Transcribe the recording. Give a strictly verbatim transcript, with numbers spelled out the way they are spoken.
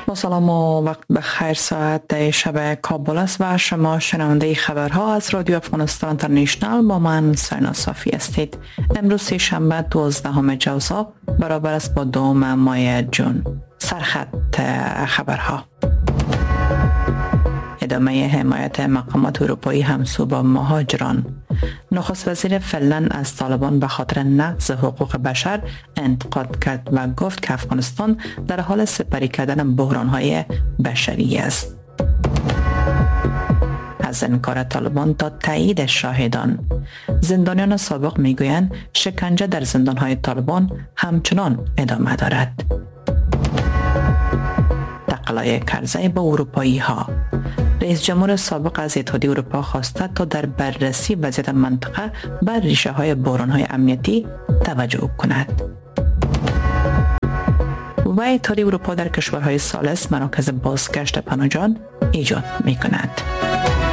با سلام و وقت بخیر. ساعت شب کابل است و شما شنونده خبرها از رادیو افغانستان اینترنشنال با من ساینا صافی هستید. امروز سه شنبه دوازدهم جوزا برابر است با دوم ماه جون. سرخط خبرها: ادامه حمایت مقامات اروپایی همسو با مهاجران. نخست وزیر فنلند از طالبان به خاطر نقض حقوق بشر انتقاد کرد و گفت که افغانستان در حال سپری کردن بحران‌های بشری است. از انکار طالبان تا تایید شاهدان. زندانیان سابق میگویند شکنجه در زندان‌های طالبان همچنان ادامه دارد. تقلای کرزی با اروپایی ها. رئیس جمهور سابق از اتحادیه اروپا خواسته تا در بررسی وضعیت منطقه بر ریشه های بحران های امنیتی توجه کند. و اتحادیه اروپا در کشورهای ثالث مراکز بازگشت پناهجویان ایجاد می کند.